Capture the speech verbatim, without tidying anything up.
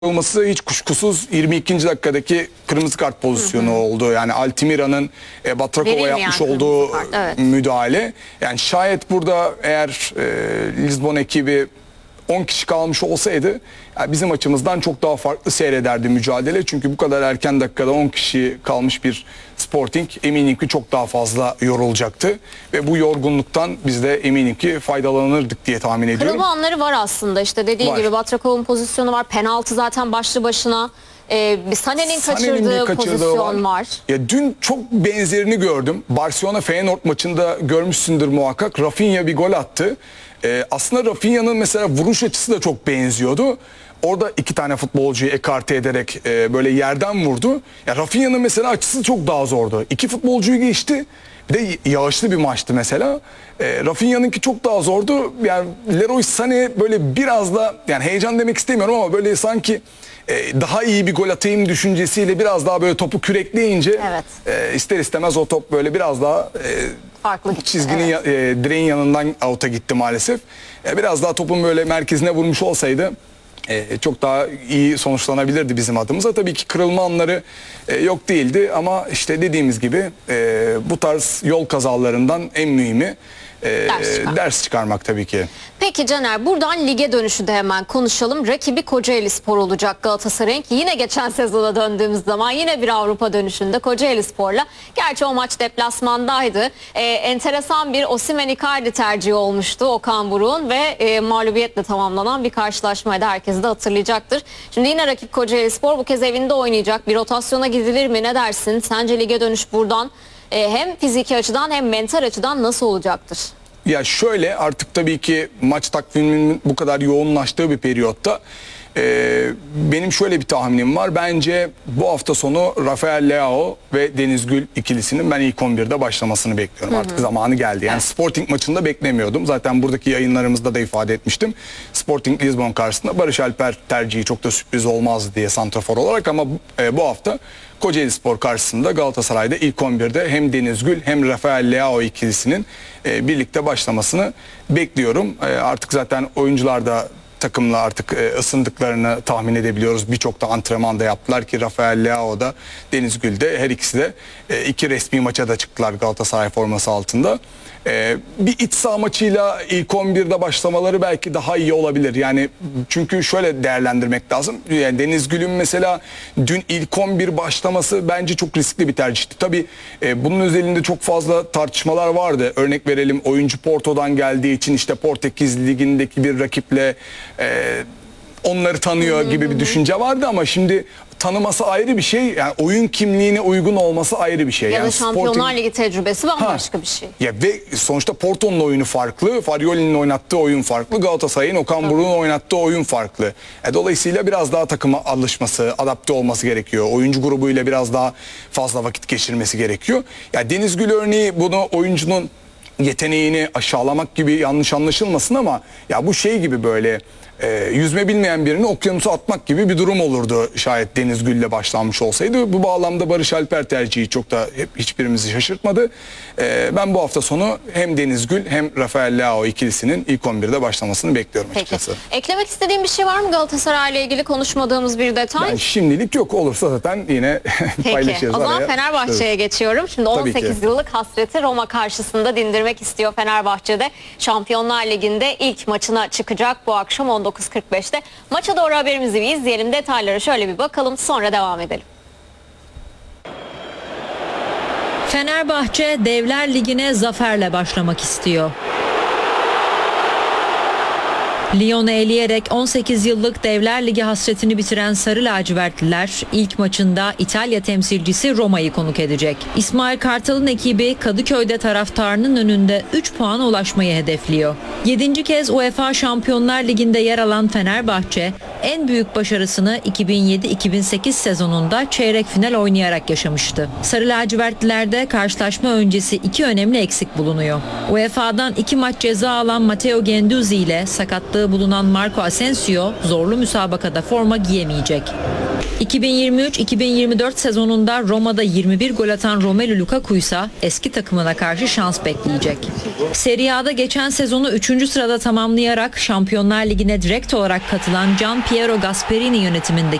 olması hiç kuşkusuz yirmi ikinci dakikadaki kırmızı kart pozisyonu hı hı. oldu. Yani Altimira'nın e, Batrakov'a yapmış olduğu evet. müdahale. Yani şayet burada eğer e, Lizbon ekibi on kişi kalmış olsaydı yani bizim açımızdan çok daha farklı seyrederdi mücadele. Çünkü bu kadar erken dakikada on kişi kalmış bir Sporting eminim ki çok daha fazla yorulacaktı. Ve bu yorgunluktan biz de eminim ki faydalanırdık diye tahmin ediyorum. Kırılma anları var aslında, işte dediğin var. gibi Batrakov'un pozisyonu var. Penaltı zaten başlı başına. Ee, Sané'nin kaçırdığı, kaçırdığı pozisyon var. var. Ya dün çok benzerini gördüm. Barcelona Feyenoord maçında görmüşsündür muhakkak. Rafinha bir gol attı. Ee, aslında Rafinha'nın mesela vuruş açısı da çok benziyordu. Orada iki tane futbolcuyu ekarte ederek e, böyle yerden vurdu. Ya Rafinha'nın mesela açısı çok daha zordu. İki futbolcuyu geçti. Bir de yağışlı bir maçtı mesela. E, Rafinha'nınki çok daha zordu. Yani Leroy Sané böyle biraz da, yani heyecan demek istemiyorum ama böyle sanki e, daha iyi bir gol atayım düşüncesiyle biraz daha böyle topu kürekleyince evet. e, ister istemez o top böyle biraz daha e, farklı çizginin evet. e, direğin yanından out'a gitti maalesef. E, biraz daha topun böyle merkezine vurmuş olsaydı e, çok daha iyi sonuçlanabilirdi bizim adımıza. Tabii ki kırılma anları e, yok değildi ama işte dediğimiz gibi e, bu tarz yol kazalarından en mühimi e, ders, çıkar. ders çıkarmak tabii ki. Peki Caner, buradan lige dönüşü de hemen konuşalım. Rakibi Kocaelispor olacak Galatasaray'ın, ki yine geçen sezona döndüğümüz zaman yine bir Avrupa dönüşünde Kocaelispor'la. Gerçi o maç deplasmandaydı. Ee, enteresan bir Osimhen Icardi tercihi olmuştu Okan Buruk'un ve e, mağlubiyetle tamamlanan bir karşılaşmaydı. Herkes de hatırlayacaktır. Şimdi yine rakip Kocaelispor, bu kez evinde oynayacak. Bir rotasyona gidilir mi, ne dersin? Sence lige dönüş buradan e, hem fiziki açıdan hem mental açıdan nasıl olacaktır? Ya şöyle, artık tabii ki maç takviminin bu kadar yoğunlaştığı bir periyotta e, benim şöyle bir tahminim var. Bence bu hafta sonu Rafael Leao ve Deniz Gül ikilisinin ben ilk on birde başlamasını bekliyorum. Hı hı. Artık zamanı geldi. Yani evet. Sporting maçında beklemiyordum. Zaten buradaki yayınlarımızda da ifade etmiştim. Sporting Lisbon karşısında Barış Alper tercihi çok da sürpriz olmaz diye santrafor olarak, ama e, bu hafta Kocaelispor karşısında Galatasaray'da ilk on birde hem Deniz Gül hem Rafael Leao ikilisinin e, birlikte başlamasını bekliyorum. E, artık zaten oyuncular da takımla artık e, ısındıklarını tahmin edebiliyoruz. Birçok da antrenman da yaptılar ki Rafael Leao da Deniz Gül de, her ikisi de e, iki resmi maça da çıktılar Galatasaray forması altında. E, bir iç saha maçıyla ilk on birde başlamaları belki daha iyi olabilir. Yani çünkü şöyle değerlendirmek lazım. Yani Deniz Gül'ün mesela dün ilk on bir başlaması bence çok riskli bir tercihti. Tabii e, bunun özelinde çok fazla tartışmalar vardı. Örnek verelim, oyuncu Porto'dan geldiği için işte Portekiz Ligi'ndeki bir rakiple Ee, onları tanıyor gibi bir düşünce vardı, ama şimdi tanıması ayrı bir şey, yani oyun kimliğine uygun olması ayrı bir şey. Ya yani da Şampiyonlar Sporting... Ligi tecrübesi bambaşka ha. bir şey. Ya ve sonuçta Porto'nun oyunu farklı, Farioli'nin oynattığı oyun farklı, Galatasaray'ın Okan Buruk'un oynattığı oyun farklı. E, dolayısıyla biraz daha takıma alışması, adapte olması gerekiyor. Oyuncu grubuyla biraz daha fazla vakit geçirmesi gerekiyor. Ya Deniz Gül örneği, bunu oyuncunun yeteneğini aşağılamak gibi yanlış anlaşılmasın, ama ya bu şey gibi, böyle e, yüzme bilmeyen birini okyanusa atmak gibi bir durum olurdu şayet Deniz Gül'le başlanmış olsaydı. Bu bağlamda Barış Alper tercihi çok da hep hiçbirimizi şaşırtmadı. E, ben bu hafta sonu hem Deniz Gül hem Rafael Leao ikilisinin ilk on birde başlamasını bekliyorum açıkçası. Peki. Eklemek istediğim bir şey var mı Galatasaray ile ilgili konuşmadığımız bir detay? Yani şimdilik yok, olursa zaten yine paylaşırız. Peki, o zaman Fenerbahçe'ye geçiyorum. Şimdi on sekiz yıllık hasreti Roma karşısında dindirmek istiyor Fenerbahçe'de. Şampiyonlar Ligi'nde ilk maçına çıkacak bu akşam on dokuz kırk beşte. Maça doğru haberimizi bir izleyelim. Detaylara şöyle bir bakalım, sonra devam edelim. Fenerbahçe Devler Ligi'ne zaferle başlamak istiyor. Lyon'u eleyerek on sekiz yıllık Devler Ligi hasretini bitiren Sarı Lacivertliler ilk maçında İtalya temsilcisi Roma'yı konuk edecek. İsmail Kartal'ın ekibi Kadıköy'de taraftarının önünde üç puana ulaşmayı hedefliyor. yedinci kez UEFA Şampiyonlar Ligi'nde yer alan Fenerbahçe en büyük başarısını iki bin yedi iki bin sekiz sezonunda çeyrek final oynayarak yaşamıştı. Sarı Lacivertlilerde karşılaşma öncesi iki önemli eksik bulunuyor. U E F A'dan iki maç ceza alan Matteo Guendouzi ile sakatlığı bulunan Marco Asensio zorlu müsabakada forma giyemeyecek. iki bin yirmi üç iki bin yirmi dört sezonunda Roma'da yirmi bir gol atan Romelu Lukaku ise eski takımına karşı şans bekleyecek. Serie A'da geçen sezonu üçüncü sırada tamamlayarak Şampiyonlar Ligi'ne direkt olarak katılan Can Piero Gasperini yönetimindeki